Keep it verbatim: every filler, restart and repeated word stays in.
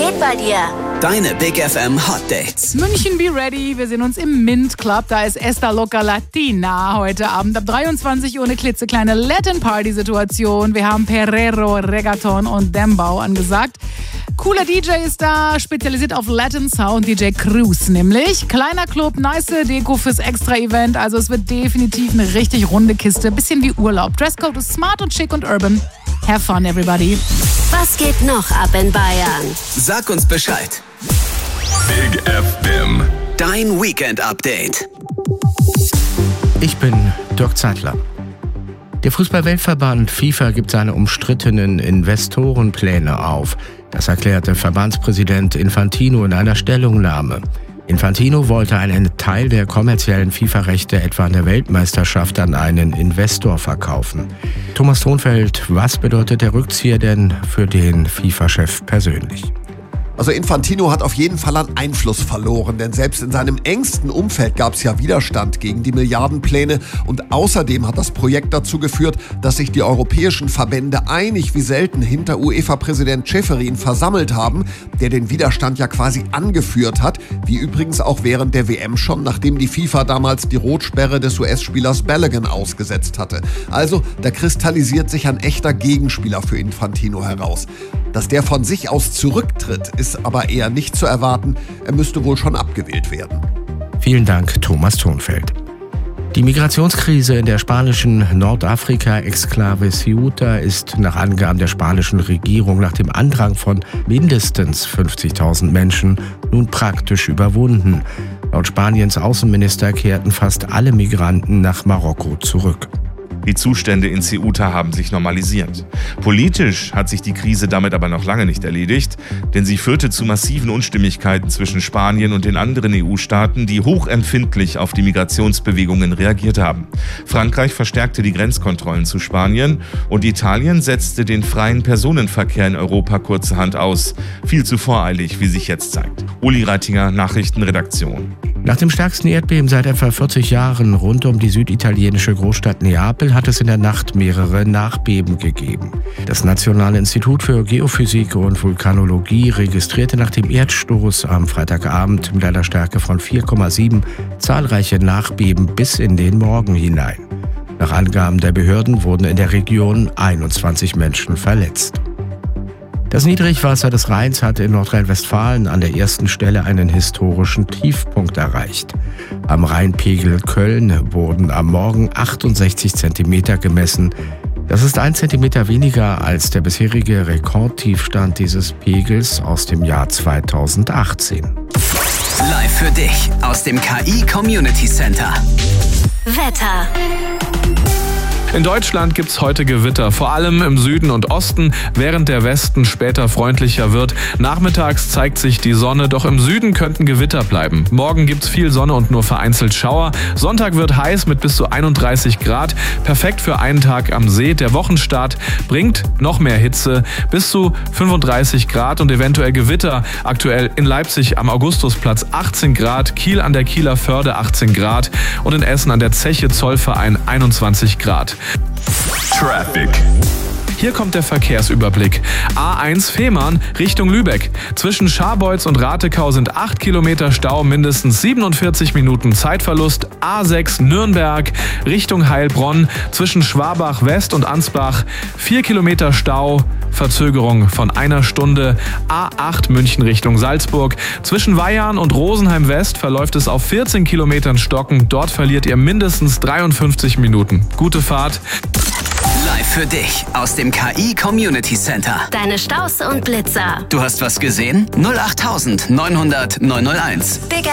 geht bei dir? Deine Big F M Hot Dates. München, be ready. Wir sehen uns im Mint Club. Da ist Esta Loca Latina heute Abend ab dreiundzwanzig Uhr eine klitzekleine Latin Party Situation. Wir haben Perrero, Reggaeton und Dembow angesagt. Cooler D J ist da, spezialisiert auf Latin Sound, D J Cruz nämlich. Kleiner Club, nice Deko fürs Extra-Event. Also es wird definitiv eine richtig runde Kiste. Bisschen wie Urlaub. Dresscode ist smart und schick und urban. Have fun, everybody. Was geht noch ab in Bayern? Sag uns Bescheid. Big F M. Dein Weekend-Update. Ich bin Dirk Zeitler. Der Fußball-Weltverband FIFA gibt seine umstrittenen Investorenpläne auf. Das erklärte Verbandspräsident Infantino in einer Stellungnahme. Infantino wollte einen Teil der kommerziellen FIFA-Rechte etwa an der Weltmeisterschaft an einen Investor verkaufen. Thomas Thonfeld, was bedeutet der Rückzieher denn für den FIFA-Chef persönlich? Also Infantino hat auf jeden Fall an Einfluss verloren, denn selbst in seinem engsten Umfeld gab es ja Widerstand gegen die Milliardenpläne und außerdem hat das Projekt dazu geführt, dass sich die europäischen Verbände einig wie selten hinter UEFA-Präsident Ceferin versammelt haben, der den Widerstand ja quasi angeführt hat, wie übrigens auch während der W M schon, nachdem die FIFA damals die Rotsperre des U S-Spielers Balogun ausgesetzt hatte. Also da kristallisiert sich ein echter Gegenspieler für Infantino heraus. Dass der von sich aus zurücktritt, ist aber eher nicht zu erwarten. Er müsste wohl schon abgewählt werden. Vielen Dank, Thomas Thonfeld. Die Migrationskrise in der spanischen Nordafrika-Exklave Ceuta ist nach Angaben der spanischen Regierung nach dem Andrang von mindestens fünfzigtausend Menschen nun praktisch überwunden. Laut Spaniens Außenminister kehrten fast alle Migranten nach Marokko zurück. Die Zustände in Ceuta haben sich normalisiert. Politisch hat sich die Krise damit aber noch lange nicht erledigt, denn sie führte zu massiven Unstimmigkeiten zwischen Spanien und den anderen E U-Staaten, die hochempfindlich auf die Migrationsbewegungen reagiert haben. Frankreich verstärkte die Grenzkontrollen zu Spanien und Italien setzte den freien Personenverkehr in Europa kurzerhand aus. Viel zu voreilig, wie sich jetzt zeigt. Uli Reitinger, Nachrichtenredaktion. Nach dem stärksten Erdbeben seit etwa vierzig Jahren rund um die süditalienische Großstadt Neapel hat es in der Nacht mehrere Nachbeben gegeben. Das Nationale Institut für Geophysik und Vulkanologie registrierte nach dem Erdstoß am Freitagabend mit einer Stärke von vier Komma sieben zahlreiche Nachbeben bis in den Morgen hinein. Nach Angaben der Behörden wurden in der Region einundzwanzig Menschen verletzt. Das Niedrigwasser des Rheins hat in Nordrhein-Westfalen an der ersten Stelle einen historischen Tiefpunkt erreicht. Am Rheinpegel Köln wurden am Morgen achtundsechzig Zentimeter gemessen. Das ist ein Zentimeter weniger als der bisherige Rekordtiefstand dieses Pegels aus dem Jahr zweitausendachtzehn. Live für dich aus dem K I Community Center. Wetter. In Deutschland gibt's heute Gewitter, vor allem im Süden und Osten, während der Westen später freundlicher wird. Nachmittags zeigt sich die Sonne, doch im Süden könnten Gewitter bleiben. Morgen gibt's viel Sonne und nur vereinzelt Schauer. Sonntag wird heiß mit bis zu einunddreißig Grad. Perfekt für einen Tag am See. Der Wochenstart bringt noch mehr Hitze, bis zu fünfunddreißig Grad und eventuell Gewitter. Aktuell in Leipzig am Augustusplatz achtzehn Grad, Kiel an der Kieler Förde achtzehn Grad und in Essen an der Zeche Zollverein einundzwanzig Grad. Traffic. Hier kommt der Verkehrsüberblick. A eins Fehmarn Richtung Lübeck. Zwischen Scharbeutz und Ratekau sind acht Kilometer Stau, mindestens siebenundvierzig Minuten Zeitverlust. A sechs Nürnberg Richtung Heilbronn. Zwischen Schwabach West und Ansbach vier Kilometer Stau, Verzögerung von einer Stunde. A acht München Richtung Salzburg. Zwischen Weyarn und Rosenheim West verläuft es auf vierzehn Kilometern Stocken. Dort verliert ihr mindestens dreiundfünfzig Minuten. Gute Fahrt. Live für dich aus dem K I Community Center. Deine Staus und Blitzer. Du hast was gesehen? null acht neunhundert neunhunderteins. Big